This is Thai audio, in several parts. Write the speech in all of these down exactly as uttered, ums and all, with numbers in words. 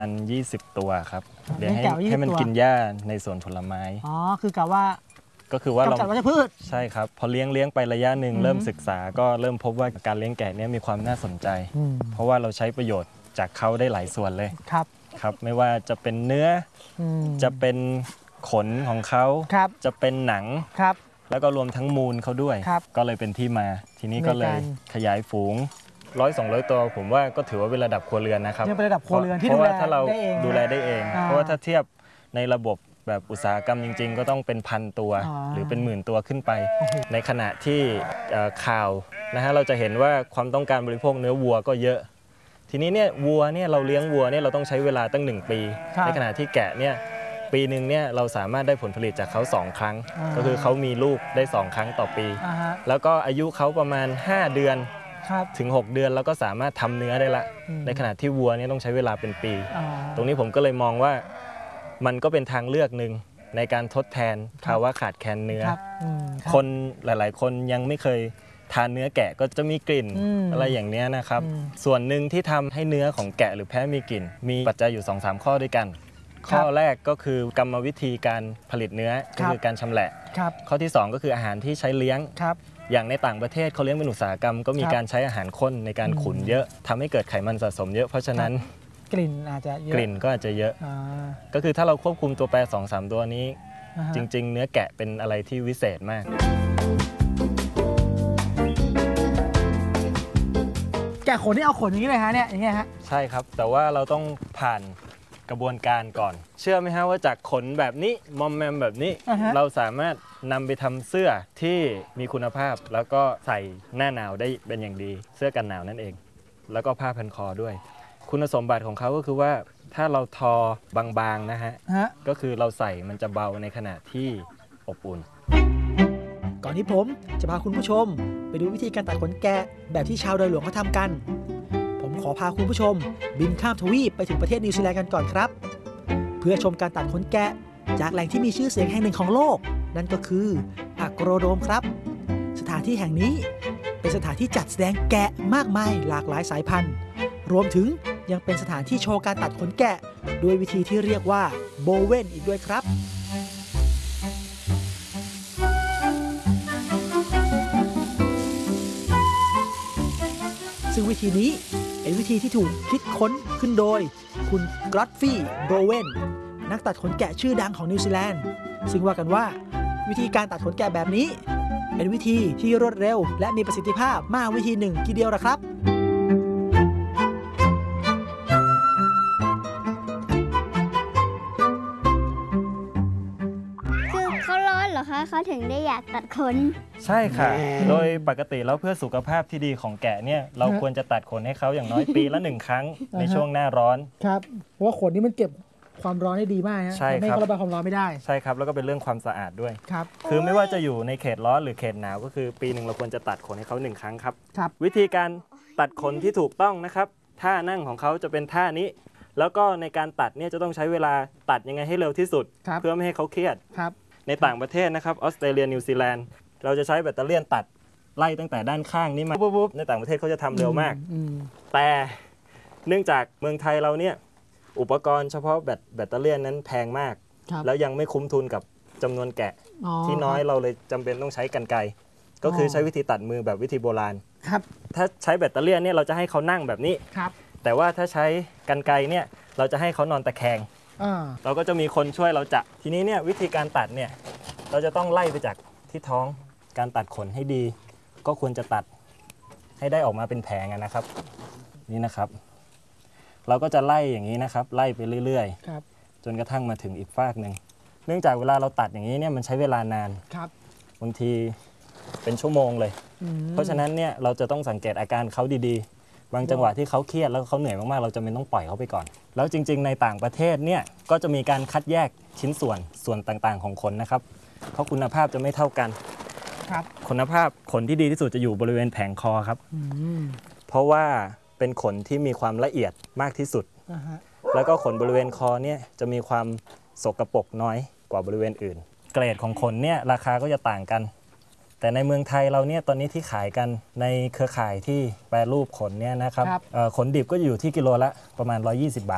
อันยี่สิบตัวครับเลี้ยงให้ให้มันกินหญ้าในสวนผลไม้อ๋อคือกะว่าก็คือว่าเราจัดวัชพืชใช่ครับพอเลี้ยงเลี้ยงไประยะหนึ่งเริ่มศึกษาก็เริ่มพบว่าการเลี้ยงแกะนี้มีความน่าสนใจเพราะว่าเราใช้ประโยชน์จากเขาได้หลายส่วนเลยครับครับไม่ว่าจะเป็นเนื้อจะเป็นขนของเขาจะเป็นหนังครับแล้วก็รวมทั้งมูลเขาด้วยก็เลยเป็นที่มาทีนี้ก็เลยขยายฝูงร้อยสองร้อยตัวผมว่าก็ถือว่าเป็นระดับครัวเรือนนะครับเป็นระดับครัวเรือนที่เพราะว่าถ้าเราดูแลได้เองเพราะว่าถ้าเทียบในระบบแบบอุตสาหกรรมจริงๆก็ต้องเป็นพันตัวหรือเป็นหมื่นตัวขึ้นไปในขณะที่ข่าวนะฮะเราจะเห็นว่าความต้องการบริโภคเนื้อวัวก็เยอะทีนี้เนี่ยวัวเนี่ยเราเลี้ยงวัวเนี่ยเราต้องใช้เวลาตั้งหนึ่งปีในขณะที่แกะเนี่ยปีหนึ่งเนี่ยเราสามารถได้ผลผลิตจากเขาสองครั้งก็คือเขามีลูกได้สองครั้งต่อปีแล้วก็อายุเขาประมาณห้าเดือนถึงหกเดือนแล้วก็สามารถทำเนื้อได้ละในขณะที่วัวเนี่ยต้องใช้เวลาเป็นปีตรงนี้ผมก็เลยมองว่ามันก็เป็นทางเลือกหนึ่งในการทดแทนภาวะขาดแคลนเนื้อคนหลายๆคนยังไม่เคยทานเนื้อแกะก็จะมีกลิ่นอะไรอย่างนี้นะครับส่วนหนึ่งที่ทำให้เนื้อของแกะหรือแพะมีกลิ่นมีปัจจัยอยู่ สองสาม ข้อด้วยกันข้อแรกก็คือกรรมวิธีการผลิตเนื้อก็คือการชำแหละข้อที่สองก็คืออาหารที่ใช้เลี้ยงอย่างในต่างประเทศเขาเลี้ยงเป็นอุตสาหกรรมก็มีการใช้อาหารข้นในการขุนเยอะทำให้เกิดไขมันสะสมเยอะเพราะฉะนั้นกลิ่นอาจจะเยอะกลิ่นก็อาจจะเยอะก็คือถ้าเราควบคุมตัวแปร สองสาม ตัวนี้จริงๆเนื้อแกะเป็นอะไรที่วิเศษมากแกะขนนี่เอาขนอย่างนี้เลยฮะเนี่ยอย่างเงี้ยฮะใช่ครับแต่ว่าเราต้องผ่านกระบวนการก่อนเชื่อไหมฮะว่าจากขนแบบนี้มอมแมมแบบนี้ uh-huh. เราสามารถนำไปทำเสื้อที่มีคุณภาพแล้วก็ใส่หน้าหนาวได้เป็นอย่างดีเสื้อกันหนาวนั่นเองแล้วก็ผ้าพันคอด้วยคุณสมบัติของเขาก็คือว่าถ้าเราทอบางๆนะฮะ uh-huh. ก็คือเราใส่มันจะเบาในขณะที่อบอุ่นก่อนที่ผมจะพาคุณผู้ชมไปดูวิธีการตัดขนแกะแบบที่ชาวดอยหลวงเขาทำกันผมขอพาคุณผู้ชมบินข้ามทวีปไปถึงประเทศนิวซีแลนด์กันก่อนครับเพื่อชมการตัดขนแกะจากแหล่งที่มีชื่อเสียงแห่งหนึ่งของโลกนั่นก็คืออะโกรโดมครับสถานที่แห่งนี้เป็นสถานที่จัดแสดงแกะมากมายหลากหลายสายพันธุ์รวมถึงยังเป็นสถานที่โชว์การตัดขนแกะด้วยวิธีที่เรียกว่าโบเว่นอีกด้วยครับซึ่งวิธีนี้เป็นวิธีที่ถูกคิดค้นขึ้นโดยคุณกรอตฟี่โบเวนนักตัดขนแกะชื่อดังของนิวซีแลนด์ซึ่งว่ากันว่าวิธีการตัดขนแกะแบบนี้เป็นวิธีที่รวดเร็วและมีประสิทธิภาพมากวิธีหนึ่งทีเดียวละครับเขาถึงได้อยากตัดขนใช่ค่ะโดยปกติแล้วเพื่อสุขภาพที่ดีของแกะเนี่ยเราควรจะตัดขนให้เขาอย่างน้อยปีละหนึ่งครั้งในช่วงหน้าร้อนครับเพราะว่าขนนี่มันเก็บความร้อนได้ดีมากฮะทำให้เขาระบายความร้อนไม่ได้ใช่ครับแล้วก็เป็นเรื่องความสะอาดด้วยครับคือไม่ว่าจะอยู่ในเขตร้อนหรือเขตหนาวก็คือปีหนึ่งเราควรจะตัดขนให้เขาหนึ่งครั้งครับวิธีการตัดขนที่ถูกต้องนะครับท่านั่งของเขาจะเป็นท่านี้แล้วก็ในการตัดเนี่ยจะต้องใช้เวลาตัดยังไงให้เร็วที่สุดเพื่อไม่ให้เขาเครียดในต่างประเทศนะครับออสเตรเลียนิวซีแลนด์เราจะใช้แบตเตอรี่ตัดไล่ตั้งแต่ด้านข้างนี้มาปุ๊บในต่างประเทศเขาจะทำเร็วมากแต่เนื่องจากเมืองไทยเราเนี่ยอุปกรณ์เฉพาะแบตแบตเตอรี่นั้นแพงมากแล้วยังไม่คุ้มทุนกับจำนวนแกะที่น้อยเราเลยจำเป็นต้องใช้กรรไกรก็คือใช้วิธีตัดมือแบบวิธีโบราณถ้าใช้แบตเตอรี่เนี่ยเราจะให้เขานั่งแบบนี้แต่ว่าถ้าใช้กรรไกรเนี่ยเราจะให้เขานอนตะแคงเราก็จะมีคนช่วยเราจับทีนี้เนี่ยวิธีการตัดเนี่ยเราจะต้องไล่ไปจากที่ท้องการตัดขนให้ดีก็ควรจะตัดให้ได้ออกมาเป็นแผงนะครับนี่นะครับเราก็จะไล่อย่างนี้นะครับไล่ไปเรื่อยๆจนกระทั่งมาถึงอีกฟากหนึ่งเนื่องจากเวลาเราตัดอย่างนี้เนี่ยมันใช้เวลานานบางทีเป็นชั่วโมงเลยเพราะฉะนั้นเนี่ยเราจะต้องสังเกตอาการเขาดีๆบางจังหวะที่เขาเครียดแล้วเขาเหนื่อยมากๆเราจะไม่ต้องปล่อยเขาไปก่อนแล้วจริงๆในต่างประเทศเนี่ยก็จะมีการคัดแยกชิ้นส่วนส่วนต่างๆของขนนะครับเพราะคุณภาพจะไม่เท่ากันคุณภาพขนที่ดีที่สุดจะอยู่บริเวณแผงคอครับเพราะว่าเป็นขนที่มีความละเอียดมากที่สุดแล้วก็ขนบริเวณคอเนี่ยจะมีความสกปรกน้อยกว่าบริเวณอื่นเกรดของขนเนี่ยราคาก็จะต่างกันแต่ในเมืองไทยเราเนี่ยตอนนี้ที่ขายกันในเครือข่ายที่แปรรูปขนเนี่ยนะครับขนดิบก็อยู่ที่กิโลละประมาณหนึ่งร้อยยี่สิบบาท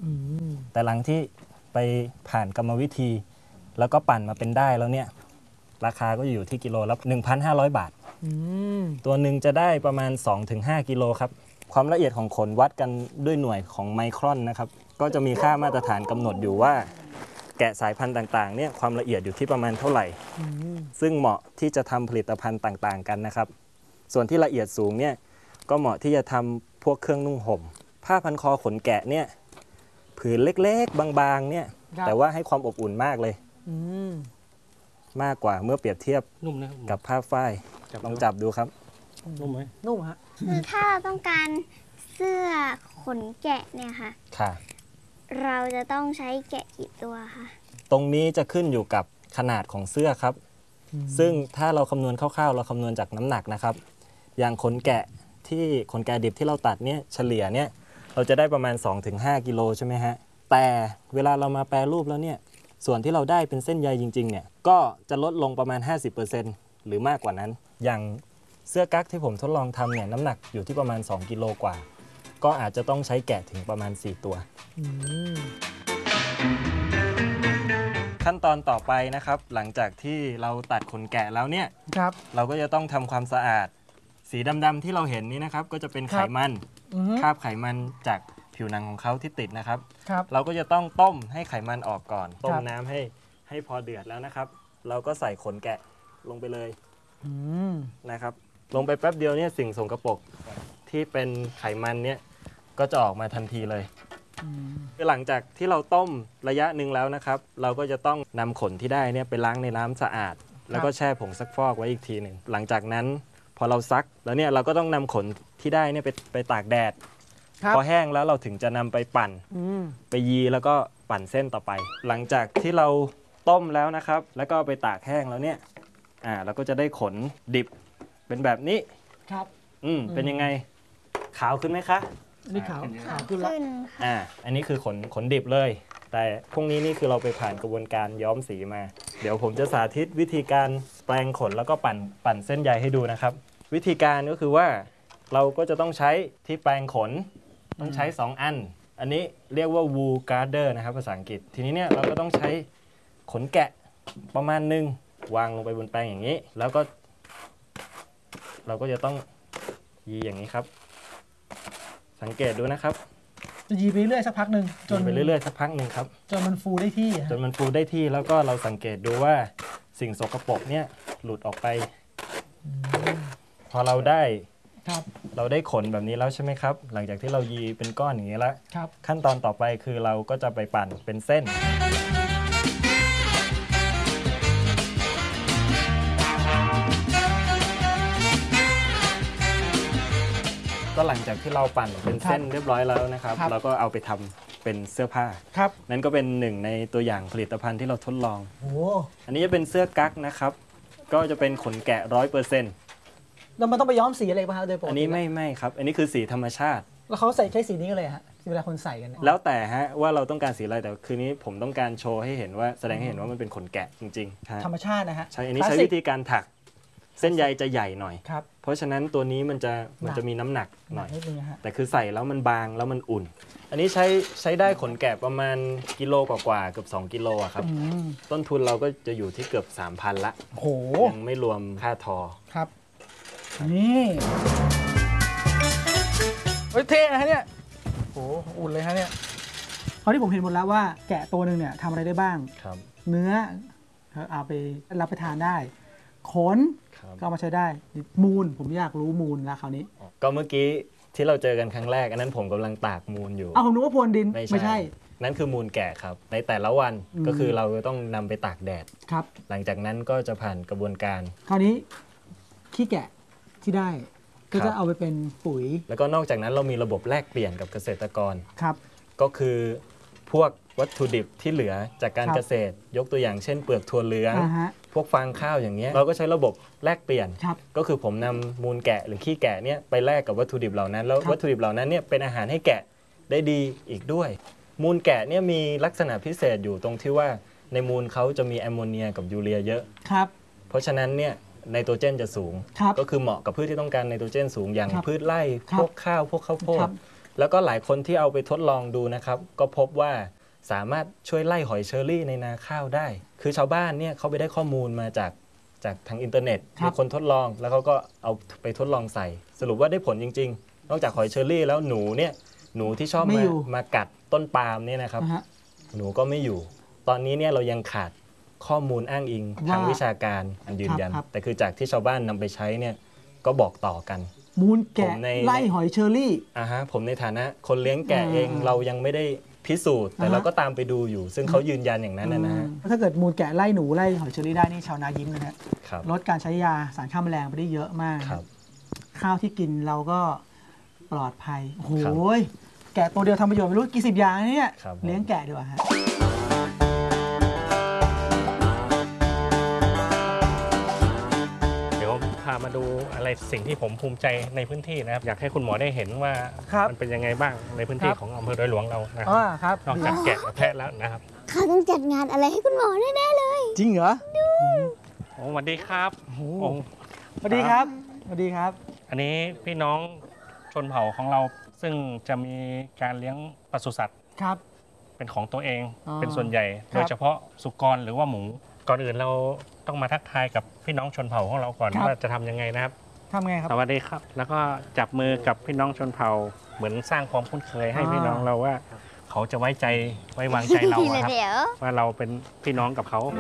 แต่หลังที่ไปผ่านกรรมวิธี แล้วก็ปั่นมาเป็นได้แล้วเนี่ยราคาก็อยู่ที่กิโลละ หนึ่งพันห้าร้อย บาทตัวหนึ่งจะได้ประมาณ สองถึงห้า กิโลครับความละเอียดของขนวัดกันด้วยหน่วยของไมครอนนะครับก็จะมีค่ามาตรฐานกำหนดอยู่ว่าแกะสายพันธุ์ต่างๆเนี่ยความละเอียดอยู่ที่ประมาณเท่าไหร่ซึ่งเหมาะที่จะทำผลิตภัณฑ์ต่างๆกันนะครับส่วนที่ละเอียดสูงเนี่ยก็เหมาะที่จะทำพวกเครื่องนุ่งห่มผ้าพันคอขนแกะเนี่ยผืนเล็กๆบางๆเนี่ยแต่ว่าให้ความอบอุ่นมากเลยมากกว่าเมื่อเปรียบเทียบนุ่มนะกับผ้าฝ้ายลองจับดูครับนุ่มไหมนุ่มฮะคือถ้าเราต้องการเสื้อขนแกะเนี่ยค่ะค่ะเราจะต้องใช้แกะกี่ตัวคะตรงนี้จะขึ้นอยู่กับขนาดของเสื้อครับซึ่งถ้าเราคำนวณคร่าวๆเราคำนวณจากน้ำหนักนะครับอย่างขนแกะที่ขนแกะดิบที่เราตัดเนี่ยเฉลี่ยเนี่ยเราจะได้ประมาณ สองถึงห้า กิโลใช่ไหมฮะแต่เวลาเรามาแปรรูปแล้วเนี่ยส่วนที่เราได้เป็นเส้นใยจริงๆเนี่ยก็จะลดลงประมาณ ห้าสิบเปอร์เซ็นต์ หรือมากกว่านั้นอย่างเสื้อกั๊กที่ผมทดลองทำเนี่ยน้ำหนักอยู่ที่ประมาณสองกิโลกว่าก็อาจจะต้องใช้แกะถึงประมาณสี่ตัวขั้นตอนต่อไปนะครับหลังจากที่เราตัดขนแกะแล้วเนี่ยเราก็จะต้องทำความสะอาดสีดำๆที่เราเห็นนี้นะครับก็จะเป็นไขมันคราบไขมันจากผิวหนังของเขาที่ติดนะครับเราก็จะต้องต้มให้ไขมันออกก่อนต้มน้ำให้ให้พอเดือดแล้วนะครับเราก็ใส่ขนแกะลงไปเลยนะครับลงไปแป๊บเดียวเนี่ยสิ่งสกปรกที่เป็นไขมันเนี่ยก็จะออกมาทันทีเลยหลังจากที่เราต้มระยะหนึ่งแล้วนะครับเราก็จะต้องนำขนที่ได้เนี่ยไปล้างในน้ำสะอาดแล้วก็แช่ผงซักฟอกไว้อีกทีหนึ่งหลังจากนั้นพอเราซักแล้วเนี่ยเราก็ต้องนำขนที่ได้เนี่ยไปไปตากแดดพอแห้งแล้วเราถึงจะนำไปปั่นไปยีแล้วก็ปั่นเส้นต่อไปหลังจากที่เราต้มแล้วนะครับแล้วก็ไปตากแห้งแล้วเนี่ยอ่าเราก็จะได้ขนดิบเป็นแบบนี้ครับอืมเป็นยังไงขาวขึ้นไหมคะนี่ขาวขาวขึ้นแล้วอ่าอันนี้คือขนขนดิบเลยแต่พวกนี้นี่คือเราไปผ่านกระบวนการย้อมสีมาเดี๋ยวผมจะสาธิตวิธีการแปลงขนแล้วก็ปั่นปั่นเส้นใยให้ดูนะครับวิธีการก็คือว่าเราก็จะต้องใช้ที่แปลงขนต้องใช้สองอันอันนี้เรียกว่า wool garter นะครับภาษาอังกฤษทีนี้เนี่ยเราก็ต้องใช้ขนแกะประมาณนึงวางลงไปบนแปลงอย่างนี้แล้วก็เราก็จะต้องยีอย่างนี้ครับสังเกตดูนะครับจะยีไปเรื่อยสักพักหนึ่งจนไปเรื่อยๆสักพักหนึ่งครับจนมันฟูได้ที่จนมันฟูได้ที่แล้วก็เราสังเกตดูว่าสิ่งสกปรกเนี่ยหลุดออกไปพอเราได้เราได้ขนแบบนี้แล้วใช่ไหมครับหลังจากที่เรายีเป็นก้อนอย่างนี้แล้วขั้นตอนต่อไปคือเราก็จะไปปั่นเป็นเส้นก็หลังจากที่เราปั่นเป็นเส้นเรียบร้อยแล้วนะครับเราก็เอาไปทำเป็นเสื้อผ้านั่นก็เป็นหนึ่งในตัวอย่างผลิตภัณฑ์ที่เราทดลองอันนี้จะเป็นเสื้อกั๊กนะครับก็จะเป็นขนแกะร้อยเปอร์เซ็นต์แล้วมันต้องไปย้อมสีอะไรป่ะครับโดยปกติอันนี้ไม่ไม่ครับอันนี้คือสีธรรมชาติแล้วเขาใส่ใช้สีนี้กันเลยฮะเวลาคนใส่กันแล้วแต่ฮะว่าเราต้องการสีอะไรแต่คืนนี้ผมต้องการโชว์ให้เห็นว่าแสดงให้เห็นว่ามันเป็นขนแกะจริงๆธรรมชาตินะฮะใช่อันนี้ใช้วิธีการถักเส้นใยจะใหญ่หน่อยเพราะฉะนั้นตัวนี้มันจะมันจะมีน้ำหนักหน่อยแต่คือใส่แล้วมันบางแล้วมันอุ่นอันนี้ใช้ใช้ได้ขนแกะประมาณกิโลกว่าๆเกือบสองกิโลอะครับต้นทุนเราก็จะอยู่ที่เกือบ สามพัน ละโหยังไม่รวมค่าทอครับนี่เฮ้ยเท่นะฮะเนี่ยโหอุ่นเลยฮะเนี่ยเพราะที่ผมเห็นหมดแล้วว่าแกะตัวหนึ่งเนี่ยทำอะไรได้บ้างครับเนื้อเอาไปรับประทานได้ขนก็มาใช้ได้มูลผมอยากรู้มูลแล้วคราวนี้ก็เมื่อกี้ที่เราเจอกันครั้งแรกอันนั้นผมกำลังตากมูลอยู่อ้าวผมนึกว่าพรวนดินไม่ใช่นั่นคือมูลแกะครับในแต่ละวันก็คือเราต้องนำไปตากแดดครับหลังจากนั้นก็จะผ่านกระบวนการคราวนี้ขี้แกะที่ได้ก็จะเอาไปเป็นปุ๋ยแล้วก็นอกจากนั้นเรามีระบบแลกเปลี่ยนกับเกษตรกรครับก็คือพวกวัตถุดิบที่เหลือจากการเกษตรยกตัวอย่างเช่นเปลือกถั่วเหลืองพวกฟางข้าวอย่างเงี้ยเราก็ใช้ระบบแลกเปลี่ยนก็คือผมนำมูลแกะหรือขี้แกะเนี่ยไปแลกกับวัตถุดิบเหล่านั้นแล้ววัตถุดิบเหล่านั้นเนี่ยเป็นอาหารให้แกะได้ดีอีกด้วยมูลแกะเนี่ยมีลักษณะพิเศษอยู่ตรงที่ว่าในมูลเขาจะมีแอมโมเนียกับยูเรียเยอะครับเพราะฉะนั้นเนี่ยไนโตรเจนจะสูงก็คือเหมาะกับพืชที่ต้องการไนโตรเจนสูงอย่างพืชไร่พวกข้าวพวกข้าวโพดแล้วก็หลายคนที่เอาไปทดลองดูนะครับก็พบว่าสามารถช่วยไล่หอยเชอรี่ในนาข้าวได้คือชาวบ้านเนี่ยเขาไปได้ข้อมูลมาจากจากทางอินเทอร์เน็ตมีคนทดลองแล้วเขาก็เอาไปทดลองใส่สรุปว่าได้ผลจริงๆนอกจากหอยเชอรี่แล้วหนูเนี่ยหนูที่ชอบมามากัดต้นปาล์มเนี่ยนะครับหนูก็ไม่อยู่ตอนนี้เนี่ยเรายังขาดข้อมูลอ้างอิงทางวิชาการอันยืนยันแต่คือจากที่ชาวบ้านนำไปใช้เนี่ยก็บอกต่อกันมูลแกะไล่หอยเชอรี่อ่าฮะผมในฐานะคนเลี้ยงแกะเองเรายังไม่ได้พิสูจน์แต่เราก็ตามไปดูอยู่ซึ่งเขายืนยันอย่างนั้นนะฮะถ้าเกิดมูลแกะไล่หนูไล่หอยเชอรี่ได้นี่ชาวนายิ้มนะฮะลดการใช้ยาสารฆ่าแมลงไปได้เยอะมากข้าวที่กินเราก็ปลอดภัยโอ้โหแกะตัวเดียวทำประโยชน์ไม่รู้กี่สิบอย่างเนี่ยเลี้ยงแกะดีกว่าฮะพามาดูอะไรสิ่งที่ผมภูมิใจในพื้นที่นะครับอยากให้คุณหมอได้เห็นว่ามันเป็นยังไงบ้างในพื้นที่ของอำเภอดอยหลวงเรานะครับนอกจากแกะแพะแล้วนะครับเขาต้องจัดงานอะไรให้คุณหมอแน่ๆเลยจริงเหรอโอ้สวัสดีครับสวัสดีครับสวัสดีครับอันนี้พี่น้องชนเผ่าของเราซึ่งจะมีการเลี้ยงปศุสัตว์ครับเป็นของตัวเองเป็นส่วนใหญ่โดยเฉพาะสุกรหรือว่าหมูก่อนอื่นเราต้องมาทักทายกับพี่น้องชนเผ่าของเราก่อนว่าจะทำยังไงนะครับทำไงครับสวัสดีครับแล้วก็จับมือกับพี่น้องชนเผ่าเหมือนสร้างความคุ้นเคยให้พี่น้องเราว่าเขาจะไว้ใจไว้วางใจเราครับว่าเราเป็นพี่น้องกับเขา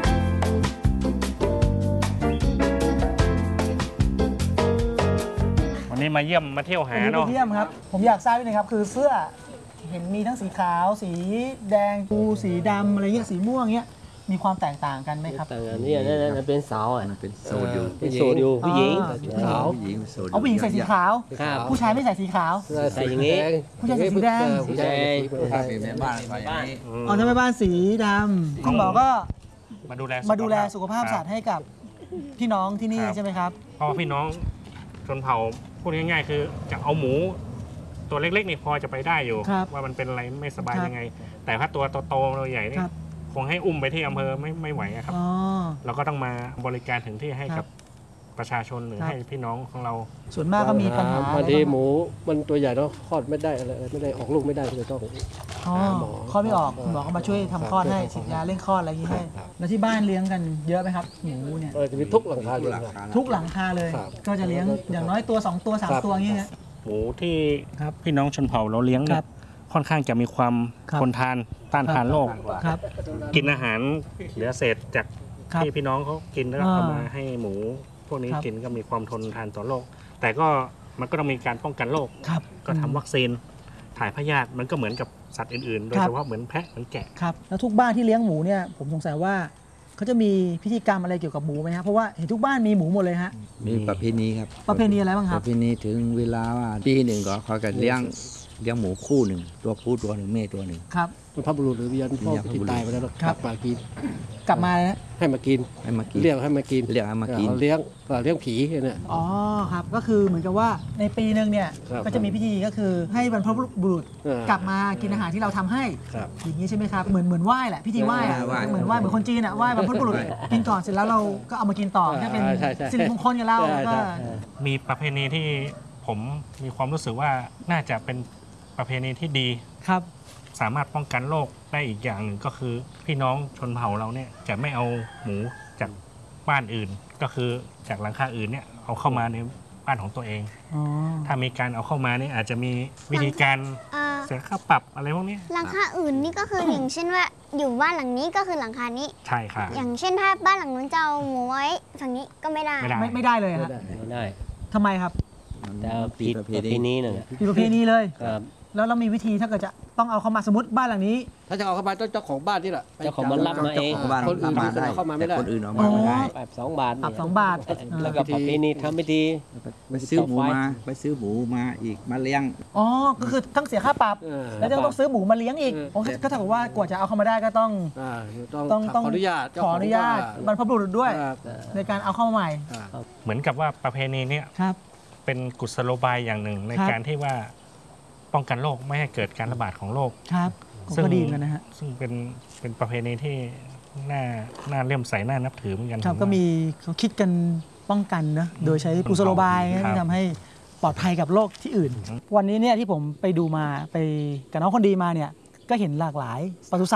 วันนี้มาเยี่ยมมาเที่ยวหาเนาะเยี่ยมครับผมอยากทราบนิดนึงครับคือเสื้อเห็นมีทั้งสีขาวสีแดงปูสีดำอะไรเงี้ยสีม่วงเงี้ยมีความแตกต่างกันไหมครับแต่นี่นั่นเป็นสาวอ่ะเป็นโซดอยู่เป็นโซดอยู่ผู้หญิงขาวเอาผู้หญิงใส่สีขาวผู้ชายไม่ใส่สีขาวใส่อย่างนี้ผู้ชายใส่สีแดงผู้ชายถ้าเป็นแม่บ้านไปอย่างนี้อ๋อถ้าแม่บ้านสีดำคุณหมอก็มาดูแลมาดูแลสุขภาพสัตว์ให้กับพี่น้องที่นี่ใช่ไหมครับเพราะพี่น้องชนเผ่าพูดง่ายๆคือจะเอาหมูตัวเล็กๆนี่พอจะไปได้อยู่ว่ามันเป็นอะไรไม่สบายยังไงแต่ถ้าตัวโตๆเราใหญ่นี่คงให้อุ้มไปที่อำเภอไม่ไม่ไหวครับเราก็ต้องมาบริการถึงที่ให้กับประชาชนหรือให้พี่น้องของเราส่วนมากก็มีปัญหาบางทีหมูมันตัวใหญ่แล้วคลอดไม่ได้อะไรไม่ได้ออกลูกไม่ได้ก็ต้องหมอคลอดไม่ออกหมอก็มาช่วยทำคลอดให้ฉีดยาเร่งคลอดอะไรอย่างนี้ให้แล้วที่บ้านเลี้ยงกันเยอะไหมครับหมูเนี่ยจะมีทุกหลังคาเลยทุกหลังคาเลยก็จะเลี้ยงอย่างน้อยตัวสองตัวสามตัวอย่างนี้หมูที่พี่น้องชนเผ่าเราเลี้ยงเนี่ยค่อนข้างจะมีความทนทานต้านทานโรคกินอาหารเหลือเศษจากที่พี่น้องเขากินแล้วเอามาให้หมูพวกนี้กินก็มีความทนทานต่อโรคแต่ก็มันก็ต้องมีการป้องกันโรคก็ทำวัคซีนถ่ายพยาธิมันก็เหมือนกับสัตว์อื่นๆโดยเฉพาะเหมือนแพะเหมือนแกะครับแล้วทุกบ้านที่เลี้ยงหมูเนี่ยผมสงสัยว่าเขาจะมีพิธีกรรมอะไรเกี่ยวกับหมูไหมครับเพราะว่าเห็นทุกบ้านมีหมูหมดเลยฮะมีประเพณีครับประเพณีอะไรบ้างครับประเพณีถึงเวลาว่าปีหนึ่งก็เขาจะเลี้ยงเลี้ยงหมูคู่หนึ่งตัวผู้ตัวหนึ่งแม่ตัวหนึ่งครับพระบุรุษหรือวิญญาณพ่อที่ตายไปแล้วกลับมากินกลับมาเลยนะให้มากินให้มากินเรียกให้มากินเรียกให้มากินเลี้ยงเลี้ยงผีเนี่ยอ๋อครับก็คือเหมือนกับว่าในปีนึงเนี่ยก็จะมีพิธีก็คือให้บรรพบุรุษกลับมากินอาหารที่เราทำให้อย่างนี้ใช่ไหมครับเหมือนเหมือนไหว้แหละพิธีไหว้เหมือนไหว้เหมือนคนจีนอ่ะไหว้บรรพบุรุษกินก่อนเสร็จแล้วเราก็เอามากินต่อถ้าเป็นสิริมงคลกับเราก็มีประเพณีที่ผมมีความรู้สึกว่าน่าจะเป็นประเพณีที่ดีครับสามารถป้องกันโรคได้อีกอย่างหนึ่งก็คือพี่น้องชนเผ่าเราเนี่ยจะไม่เอาหมูจากบ้านอื่นก็คือจากหลังคาอื่นเนี่ยเอาเข้ามาในบ้านของตัวเองถ้ามีการเอาเข้ามาเนี่ยอาจจะมีวิธีการเสียค่าปรับอะไรพวกนี้หลังคาอื่นนี่ก็คืออย่างเช่นว่าอยู่บ้านหลังนี้ก็คือหลังคานี้ใช่ค่ะอย่างเช่นถ้าบ้านหลังนู้นจะเอาหมูไว้ฝั่งนี้ก็ไม่ได้ไม่ไม่ได้เลยครับไม่ได้ทำไมครับแต่ผิดประเพณีนั่นแหละผิดประเพณีเลยแล้วเรามีวิธีถ้าเกิดจะต้องเอาเข้ามาสมมติบ้านหลังนี้ถ้าจะเอาเข้ามาต้องเจ้าของบ้านนี่แหละเจ้าของบ้านรับมาเองคนอื่นเข้ามาไม่ได้คนอื่นเอามาไม่ได้ปรับสองบาทปรับสองบาทแล้วก็ประเพณีทำพิธีไปซื้อหมูมาไปซื้อหมูมาอีกมาเลี้ยงอ๋อก็คือทั้งเสียค่าปรับแล้วยังต้องซื้อหมูมาเลี้ยงอีกก็เท่ากับว่ากว่าจะเอาเข้ามาได้ก็ต้องต้องต้องขออนุญาตขออนุญาตบรรพบุรุษด้วยในการเอาเข้ามาใหม่เหมือนกับว่าประเพณีนี้เป็นกุศโลบายอย่างหนึ่งในการที่ว่าป้องกันโรคไม่ให้เกิดการระบาดของโรคครับซึ่งดีกันนะฮะซึ่งเป็นเป็นประเพณีที่น่าน่าเลื่อมใสน่านับถือเหมือนกันครับก็มีเขาคิดกันป้องกันนะโดยใช้กุศโลบายที่ทำให้ปลอดภัยกับโรคที่อื่น วันนี้เนี่ยที่ผมไปดูมาไปกับน้องคนดีมาเนี่ยก็เห็นหลากหลายปศุสัตว์